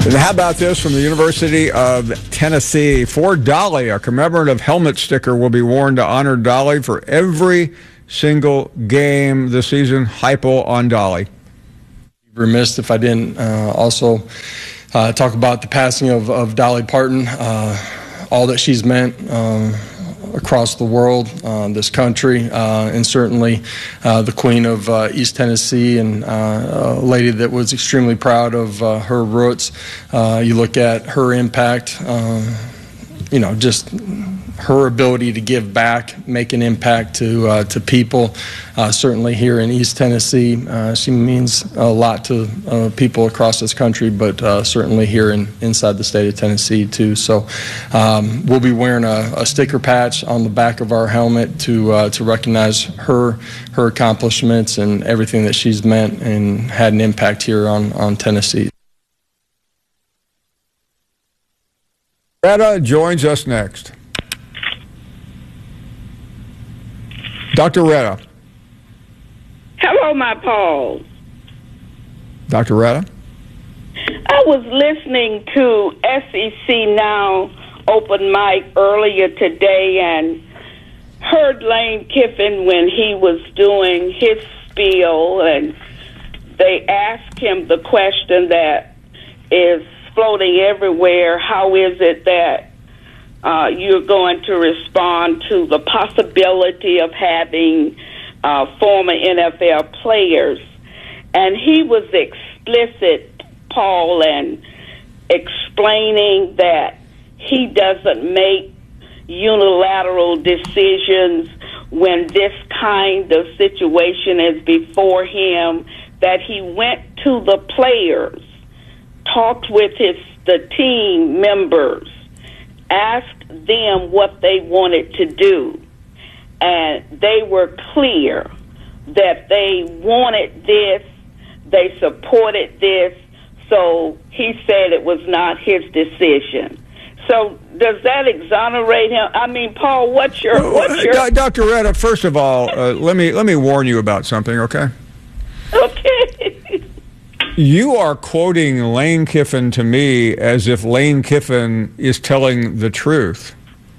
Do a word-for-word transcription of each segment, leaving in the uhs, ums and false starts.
And how about this from the University of Tennessee? For Dolly, a commemorative helmet sticker will be worn to honor Dolly for every single game this season. Hypo on Dolly. Remiss if I didn't uh, also uh, talk about the passing of, of Dolly Parton, uh, all that she's meant um, across the world, uh, this country, uh, and certainly uh, the Queen of uh, East Tennessee, and uh, a lady that was extremely proud of uh, her roots. Uh, you look at her impact, uh, you know, just her ability to give back, make an impact to uh, to people. Uh, certainly here in East Tennessee, uh, she means a lot to uh, people across this country, but uh, certainly here in inside the state of Tennessee too. So um, we'll be wearing a, a sticker patch on the back of our helmet to uh, to recognize her her accomplishments and everything that she's meant and had an impact here on on Tennessee. Retta joins us next. Doctor Retta. Hello, my Paul. Doctor Retta. I was listening to S E C Now open mic earlier today and heard Lane Kiffin when he was doing his spiel, and they asked him the question that is floating everywhere: how is it that Uh, you're going to respond to the possibility of having uh, former N F L players? And he was explicit, Paul, and explaining that he doesn't make unilateral decisions when this kind of situation is before him, that he went to the players, talked with his the team members, asked them what they wanted to do, and they were clear that they wanted this, they supported this, so he said it was not his decision. So does that exonerate him? I mean, Paul, what's your... What's your... Uh, Doctor Retta, first of all, uh, let me let me warn you about something, okay? Okay. You are quoting Lane Kiffin to me as if Lane Kiffin is telling the truth.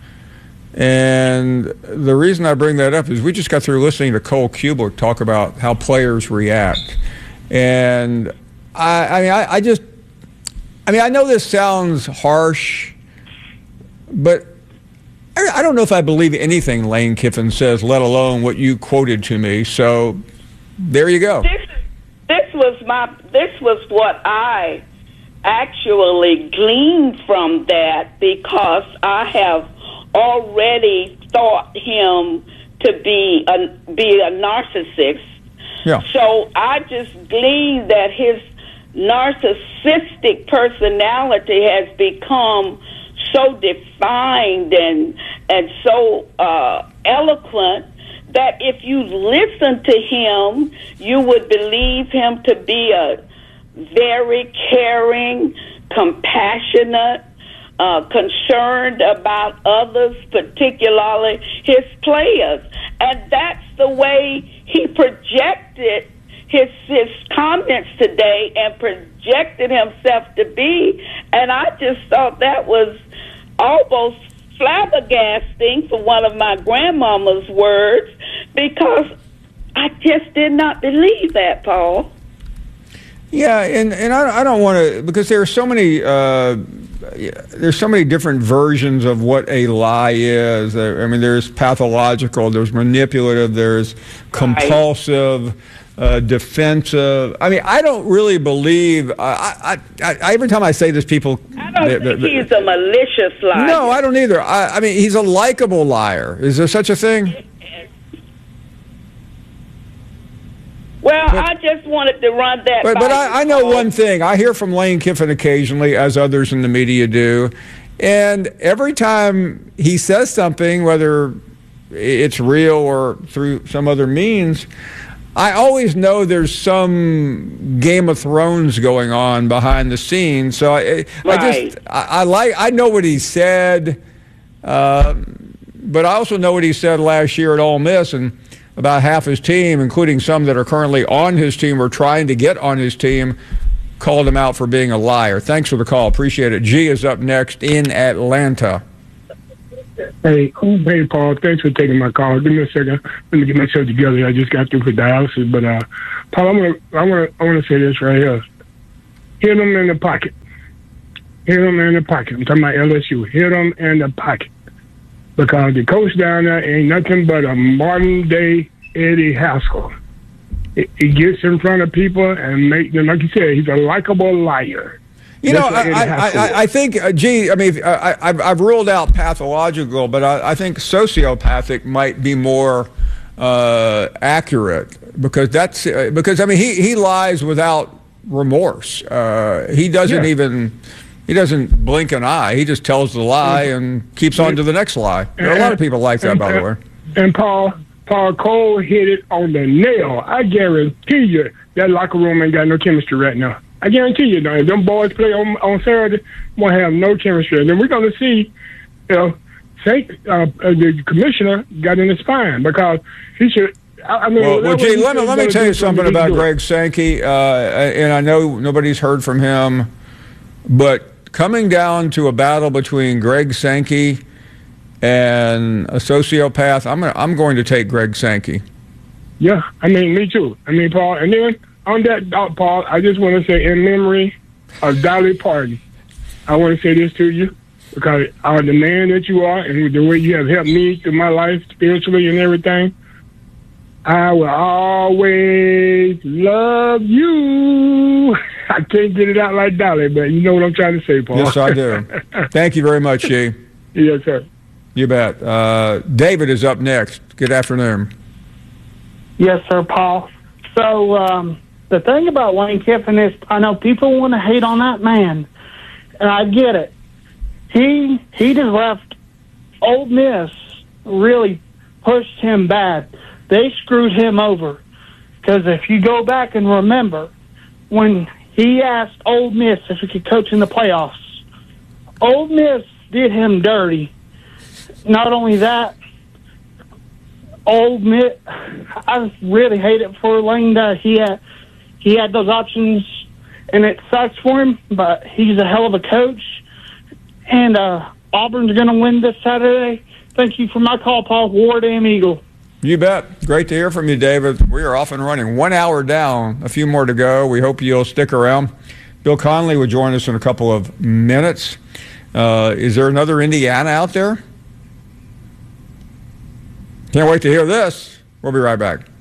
And the reason I bring that up is we just got through listening to Cole Kubler talk about how players react. And I, I mean, I, I just, I mean, I know this sounds harsh, but I, I don't know if I believe anything Lane Kiffin says, let alone what you quoted to me. So there you go. This, this was my, this was what I actually gleaned from that, because I have already thought him to be a, be a narcissist. Yeah. So I just gleaned that his narcissistic personality has become so defined and and so uh, eloquent that if you listen to him, you would believe him to be a very caring, compassionate, uh, concerned about others, particularly his players. And that's the way he projected his his comments today and projected himself to be. And I just thought that was almost flabbergasting, for one of my grandmama's words, because I just did not believe that, Paul. Yeah, and, and I, I don't want to, because there are so many uh, there's so many different versions of what a lie is. I mean, there's pathological, there's manipulative, there's compulsive, uh, defensive. I mean, I don't really believe. I, I, I every time I say this, people. I don't they, think they, he's a malicious liar. No, I don't either. I, I mean, he's a likable liar. Is there such a thing? Well, but, I just wanted to run that but, by But I, I know one thing. I hear from Lane Kiffin occasionally, as others in the media do, and every time he says something, whether it's real or through some other means, I always know there's some Game of Thrones going on behind the scenes. So I, right. I just, I, I like, I know what he said, uh, but I also know what he said last year at Ole Miss, and about half his team, including some that are currently on his team or trying to get on his team, called him out for being a liar. Thanks for the call. Appreciate it. G is up next in Atlanta. Hey, hey, Paul. Thanks for taking my call. Give me a second. Let me get myself together. I just got through for dialysis, but uh, Paul, I want to, I want to, I want to say this right here. Hit them in the pocket. Hit them in the pocket. I'm talking about L S U. Hit them in the pocket, because the coach down there ain't nothing but a modern day Eddie Haskell. He gets in front of people and make them, like you said, he's a likable liar. You know, I, I, I, I think, uh, gee, I mean, I, I've, I've ruled out pathological, but I, I think sociopathic might be more uh, accurate, because that's uh, because I mean he, he lies without remorse. Uh, he doesn't yeah. even he doesn't blink an eye. He just tells the lie and keeps on to the next lie. There are a lot of people like that, and, by the way. And Paul. Paul Cole hit it on the nail. I guarantee you that locker room ain't got no chemistry right now. I guarantee you, now, if them boys play on on Saturday, we'll have no chemistry. And then we're going to see, you know, Saint, uh, the commissioner got in his spine, because he should. I, I mean, well, well gee, let me let me tell you something about Greg Sankey, uh, and I know nobody's heard from him, but coming down to a battle between Greg Sankey and a sociopath, I'm gonna, I'm going to take Greg Sankey. Yeah, I mean, me too. I mean, Paul, and then on that note, Paul, I just want to say, in memory of Dolly Parton, I want to say this to you, because uh, the man that you are and the way you have helped me through my life spiritually and everything, I will always love you. I can't get it out like Dolly, but you know what I'm trying to say, Paul. Yes, I do. Thank you very much, Shee. Yes, sir. You bet. Uh, David is up next. Good afternoon. Yes, sir, Paul. So um, the thing about Lane Kiffin is, I know people want to hate on that man, and I get it. He he just left Ole Miss, really pushed him bad. They screwed him over, because if you go back and remember, when he asked Ole Miss if he could coach in the playoffs, Ole Miss did him dirty. Not only that, Ole Miss, I really hate it for Lane that he had, he had those options, and it sucks for him, but he's a hell of a coach, and uh, Auburn's going to win this Saturday. Thank you for my call, Paul. War Damn Eagle. You bet. Great to hear from you, David. We are off and running. One hour down, a few more to go. We hope you'll stick around. Bill Connelly will join us in a couple of minutes. Uh, is there another Indiana out there? Can't wait to hear this. We'll be right back.